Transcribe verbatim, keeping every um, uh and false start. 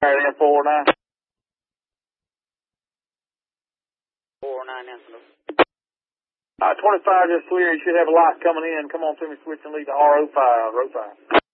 N four nine. four nine, yes, hello. Uh, twenty-five just clear. You should have a light coming in. Come on to me, switch and lead to R O five, row five.